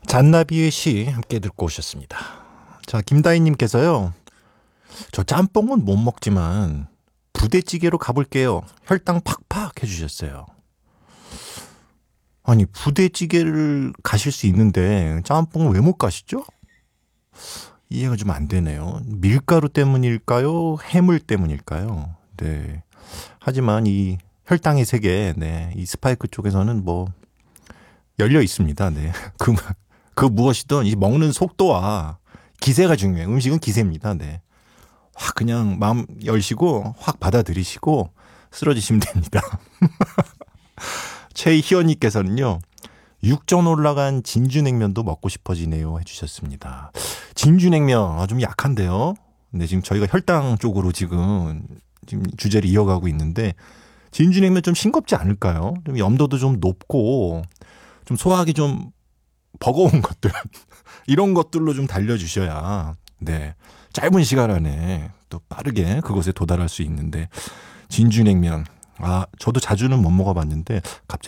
잔나비의 시 함께 듣고 오셨습니다. 자, 김다희님께서요. 저 짬뽕은 못 먹지만 부대찌개로 가볼게요. 혈당 팍팍 해주셨어요. 아니, 부대찌개를 가실 수 있는데 짬뽕을 왜 못 가시죠? 이해가 좀 안 되네요. 밀가루 때문일까요? 해물 때문일까요? 네. 하지만 이 혈당의 세계, 네, 이 스파이크 쪽에서는 뭐 열려 있습니다. 네. 그 무엇이든 이 먹는 속도와 기세가 중요해요. 음식은 기세입니다. 네. 확 그냥 마음 열시고 확 받아들이시고 쓰러지시면 됩니다. 최희연님께서는요. 육전 올라간 진주냉면도 먹고 싶어지네요 해주셨습니다. 진주냉면 좀 약한데요. 근데 지금 저희가 혈당 쪽으로 지금 주제를 이어가고 있는데 진주냉면 좀 싱겁지 않을까요? 좀 염도도 좀 높고 좀 소화하기 좀 버거운 것들 이런 것들로 좀 달려주셔야 네 짧은 시간 안에 또 빠르게 그것에 도달할 수 있는데 진주냉면 저도 자주는 못 먹어봤는데 갑자기